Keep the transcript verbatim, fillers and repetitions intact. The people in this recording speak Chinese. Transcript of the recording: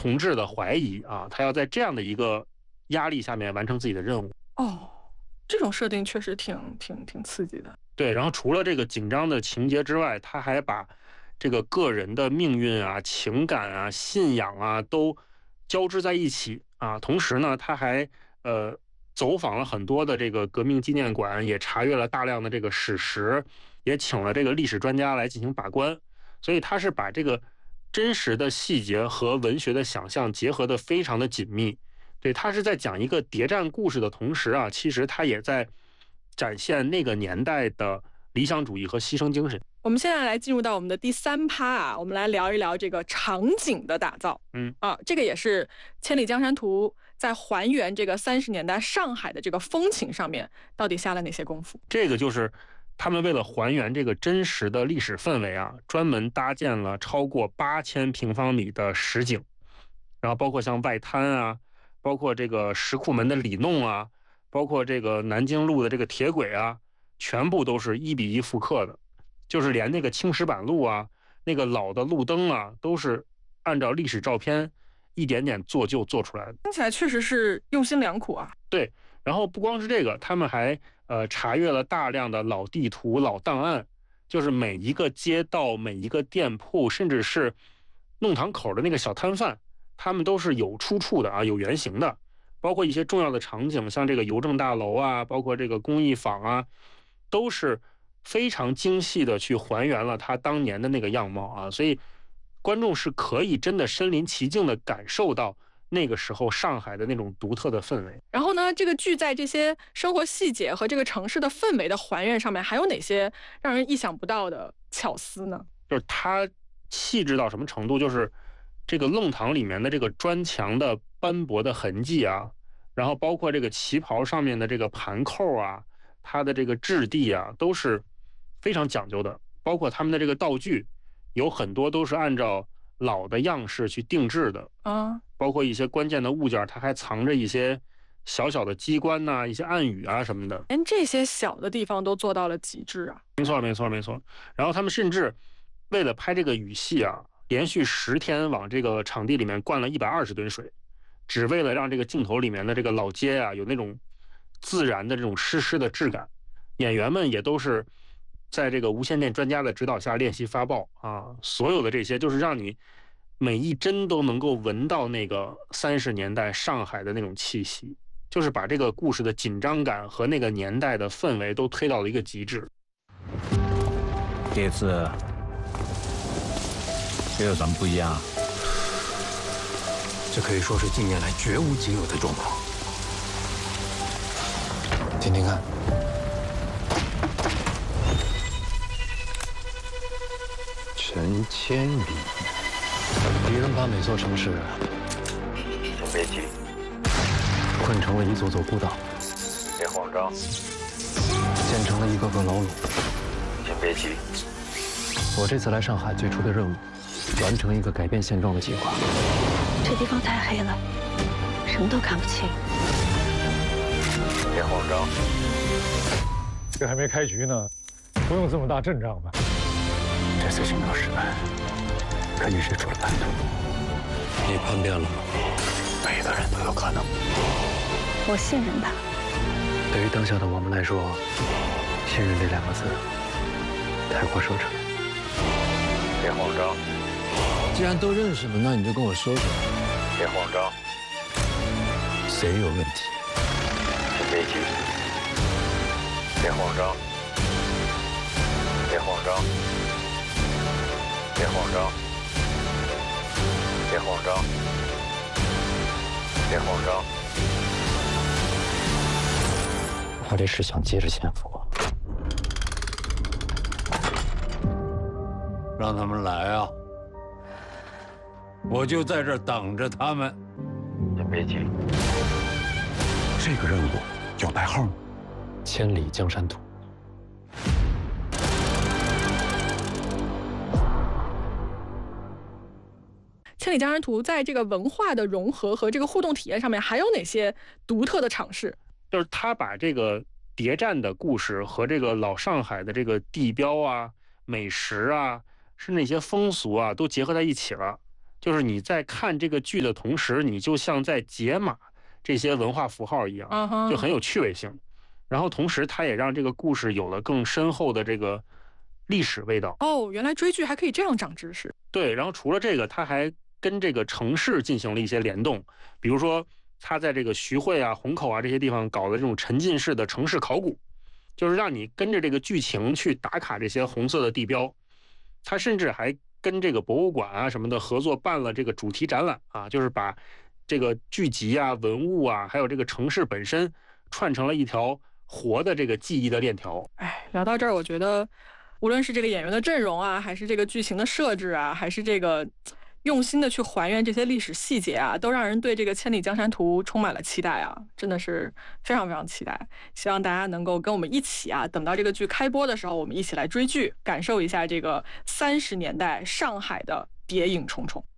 同志的怀疑啊，他要在这样的一个压力下面完成自己的任务。 哦，这种设定确实挺挺挺刺激的。 对，然后除了这个紧张的情节之外，他还把这个个人的命运啊、情感啊、信仰啊都交织在一起啊。同时呢，他还呃走访了很多的这个革命纪念馆，也查阅了大量的这个史实，也请了这个历史专家来进行把关。所以他是把这个真实的细节和文学的想象结合得非常的紧密。对，他是在讲一个谍战故事的同时啊，其实他也在展现那个年代的理想主义和牺牲精神。 我们现在来进入到我们的第三趴啊，我们来聊一聊这个场景的打造。 嗯啊，这个也是《千里江山图》在还原这个三十年代上海的这个风情上面，到底下了哪些功夫？ 这个就是他们为了还原这个真实的历史氛围啊，专门搭建了超过八千平方米的实景，然后包括像外滩啊，包括这个石库门的里弄啊，包括这个南京路的这个铁轨啊，全部都是一比一复刻的。就是连那个青石板路啊，那个老的路灯啊，都是按照历史照片一点点做旧做出来的。 听起来确实是用心良苦啊。 对，然后不光是这个，他们还呃查阅了大量的老地图、老档案，就是每一个街道、每一个店铺，甚至是弄堂口的那个小摊贩，他们都是有出处的啊，有原型的。包括一些重要的场景，像这个邮政大楼啊，包括这个工艺坊啊，都是非常精细的去还原了他当年的那个样貌啊，所以观众是可以真的身临其境的感受到那个时候上海的那种独特的氛围。 然后呢，这个剧在这些生活细节和这个城市的氛围的还原上面，还有哪些让人意想不到的巧思呢？ 就是它细致到什么程度，就是这个弄堂里面的这个砖墙的斑驳的痕迹啊，然后包括这个旗袍上面的这个盘扣啊，它的这个质地啊，都是非常讲究的。包括他们的这个道具，有很多都是按照老的样式去定制的啊， 包括一些关键的物件，它还藏着一些小小的机关呐、啊、一些暗语啊什么的。 连这些小的地方都做到了极致啊！ 没错，没错，没错。然后他们甚至为了拍这个雨戏啊，连续十天往这个场地里面灌了一百二十吨水，只为了让这个镜头里面的这个老街啊有那种自然的这种湿湿的质感。演员们也都是在这个无线电专家的指导下练习发报啊，所有的这些就是让你每一帧都能够闻到那个三十年代上海的那种气息，就是把这个故事的紧张感和那个年代的氛围都推到了一个极致。 这次这有什么不一样？ 这可以说是近年来绝无仅有的状况。听听看。陈千里，敌人把每座城市请别急， 困成了一座座孤岛， 别慌张， 建成了一个个牢笼。 请别急。 我这次来上海最初的任务，完成一个改变现状的计划。 这地方太黑了，什么都看不清。 别慌张， 这还没开局呢，不用这么大阵仗吧？ 这次行动失败，可预示出了叛徒。你叛变了吗？每个人都有可能。 我信任他。 对于当下的我们来说，信任这两个字太过奢侈。 别慌张。 既然都认识了，那你就跟我说说。 别慌张。 谁有问题？ 请别急。别慌张。别慌张。别慌张，别慌张，别慌张。 我这是想接着潜伏。 让他们来啊！我就在这儿等着他们。 请别急。 这个任务有代号吗？千里江山图。 千里江山图在这个文化的融合和这个互动体验上面，还有哪些独特的尝试？ 就是他把这个谍战的故事和这个老上海的这个地标啊、美食啊，是那些风俗啊，都结合在一起了。 就是你在看这个剧的同时，你就像在解码这些文化符号一样， uh-huh. 就很有趣味性。然后同时，它也让这个故事有了更深厚的这个历史味道。 哦，原来追剧还可以这样长知识。 对，然后除了这个，它还跟这个城市进行了一些联动，比如说，它在这个徐汇啊、虹口啊这些地方搞的这种沉浸式的城市考古，就是让你跟着这个剧情去打卡这些红色的地标。它甚至还跟这个博物馆啊什么的合作办了这个主题展览啊，就是把这个剧集啊、文物啊，还有这个城市本身串成了一条活的这个记忆的链条。 哎，聊到这儿，我觉得无论是这个演员的阵容啊，还是这个剧情的设置啊，还是这个用心的去还原这些历史细节啊，都让人对这个《千里江山图》充满了期待啊，真的是非常非常期待。希望大家能够跟我们一起啊，等到这个剧开播的时候，我们一起来追剧，感受一下这个三十年代上海的谍影重重。